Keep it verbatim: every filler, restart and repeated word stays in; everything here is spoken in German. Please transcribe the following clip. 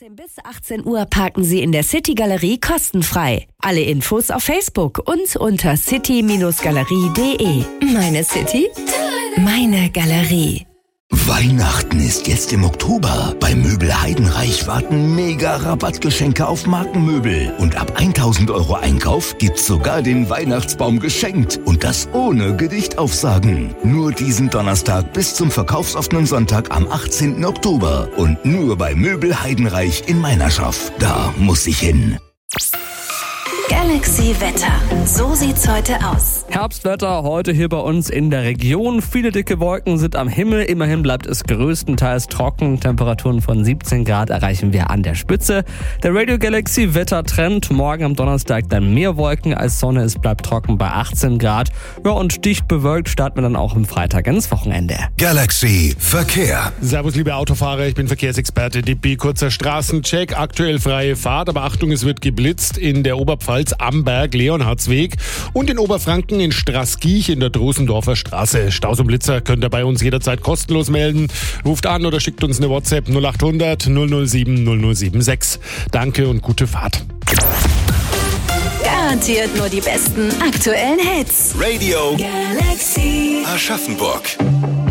siebzehn bis achtzehn Uhr parken Sie in der City Galerie kostenfrei. Alle Infos auf Facebook und unter city Galerie punkt de. Meine City, meine Galerie. Weihnachten ist jetzt im Oktober. Bei Möbel Heidenreich warten mega Rabattgeschenke auf Markenmöbel. Und ab tausend Euro Einkauf gibt's sogar den Weihnachtsbaum geschenkt. Und das ohne Gedichtaufsagen. Nur diesen Donnerstag bis zum verkaufsoffenen Sonntag am achtzehnten Oktober. Und nur bei Möbel Heidenreich in Meinerschaft. Da muss ich hin. Galaxy Wetter. So sieht's heute aus. Herbstwetter heute hier bei uns in der Region. Viele dicke Wolken sind am Himmel. Immerhin bleibt es größtenteils trocken. Temperaturen von siebzehn Grad erreichen wir an der Spitze. Der Radio Galaxy Wettertrend. Morgen am Donnerstag dann mehr Wolken als Sonne. Es bleibt trocken bei achtzehn Grad. Ja, und dicht bewölkt starten wir dann auch am Freitag ins Wochenende. Galaxy Verkehr. Servus liebe Autofahrer, ich bin Verkehrsexperte Dippi. Kurzer Straßencheck, aktuell freie Fahrt, aber Achtung, es wird geblitzt in der Oberpfalz. Amberg, Leonhardsweg und in Oberfranken in Straßgiech in der Drosendorfer Straße. Staus und Blitzer könnt ihr bei uns jederzeit kostenlos melden. Ruft an oder schickt uns eine WhatsApp null acht hundert null null sieben null null sieben sechs. Danke und gute Fahrt. Garantiert nur die besten aktuellen Hits. Radio Galaxy Aschaffenburg.